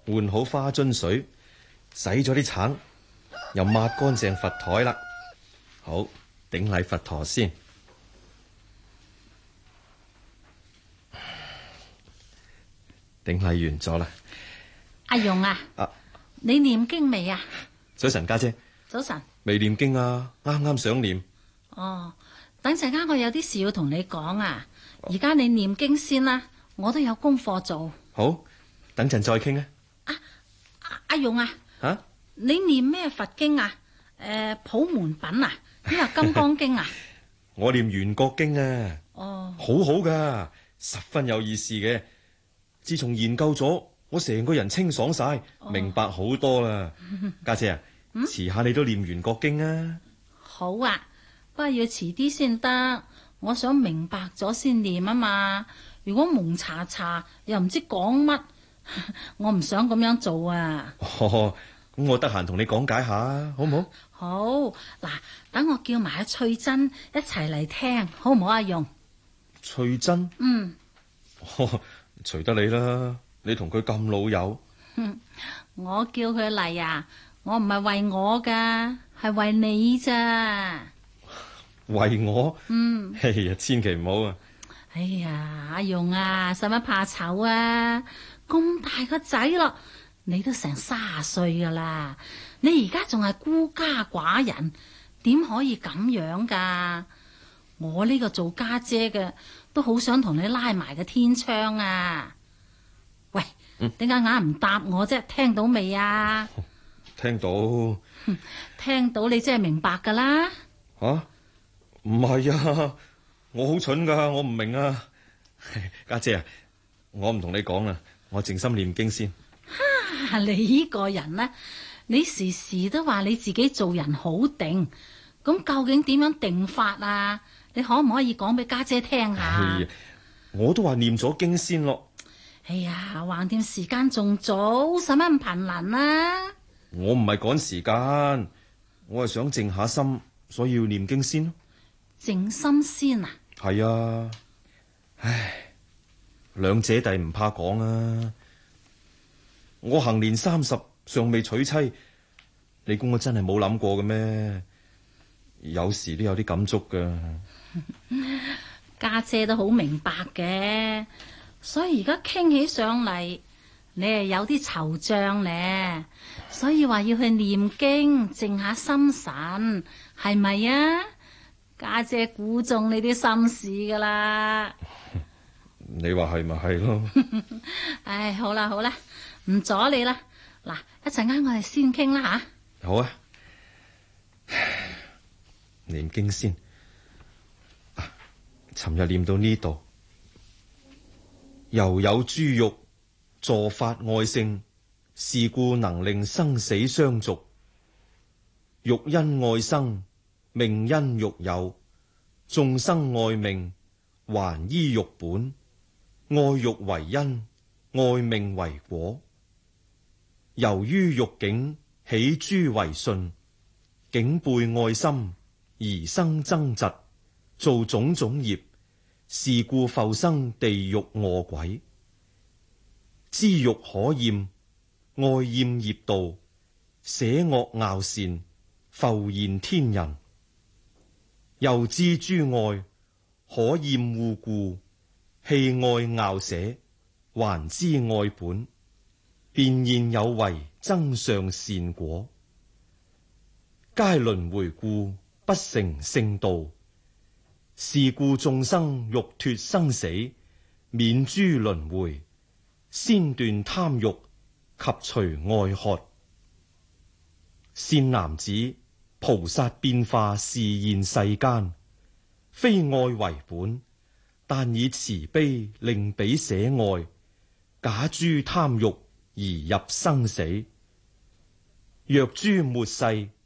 換好花樽水，洗咗啲橙，又抹乾淨佛台啦。好，頂禮佛陀先。頂禮完咗啦。 阿蓉啊，你念經未啊？ 早晨，家姐。 早晨。 未念經啊，啱啱想念。 哦，等陣間我有啲事要同你講啊。而家你念經先啦，我都有功課做。 好，等陣再傾啊。 阿蓉啊，你念咩佛經啊？普門品啊，呢個金剛經啊？ 我念圓覺經啊。 哦， 好好噶，十分有意思嘅。自從研究咗，我成個人清爽晒，明白好多啦。家姐啊，遲下你都念圓覺經啊。 好啊，不過要遲啲先得。我想明白咗先念啊嘛。如果蒙查查又唔知講乜，我唔想咁樣做啊。 咁我得閒同你講解下，好唔好？ 好，嗱，等我叫埋阿翠珍一齊嚟聽，好唔好阿蓉？ 翠珍？隨得你啦，你同佢咁老友。 我叫佢嚟啊，我唔係為我噶，係為你咋。 為我？哎呀，千祈唔好啊！ 哎呀，阿蓉啊，使乜怕醜啊？咁大個仔咯，你都成30歲噶啦，你而家仲係孤家寡人，點可以咁樣噶？我呢個做家姐嘅都好想同你拉埋個天窗啊！喂，點解硬唔答我啫？聽到未啊？ 聽到。 聽到你即係明白噶啦。 唔係啊，我好蠢噶，我唔明啊。家姐啊，我唔同你講啦，我靜心念經先。 你呢個人呢，你時時都話你自己做人好定，咁究竟點樣定法啊？你可唔可以講俾家姐聽下？ 我都話念咗經先咯。 哎呀，橫掂時間仲早，使乜咁頻能啊？ 我唔係趕時間，我係想靜下心，所以要念經先咯。 靜心先啊？ 係啊。唉，兩姐弟唔怕講啊。我行年30，尚未娶妻，你估我真係冇諗過嘅咩？有時都有啲感觸噶。 家姐都好明白嘅，所以而家傾起上嚟，你係有啲惆悵咧，所以話要去念經，靜下心神，係咪啊？家姐估中你啲心事噶啦。 你話係咪係咯？ 唉，好啦好啦，唔阻你啦。嗱，一陣間我哋先傾啦吓。 好啊，念經先。尋日念到呢度，猶有諸欲助發愛性，是故能令生死相續。欲因愛生，命因欲有，眾生愛命，還依欲本。愛欲為因，愛命為果。由於欲境起諸為順，境背愛心而生憎嫉，做種種業，是故復生地獄餓鬼。知欲可厭，愛厭業道，捨惡樂善，復現天人。又知諸愛可厭惡故，棄愛樂捨，還知愛本，便現有為增上善果。皆輪迴故，不成聖道。是故眾生欲脫生死，免諸輪迴，先斷貪欲及除愛渴。善男子，菩薩變化示現世間，非愛為本，但以慈悲令彼捨愛，假諸貪欲而入生死。若諸末世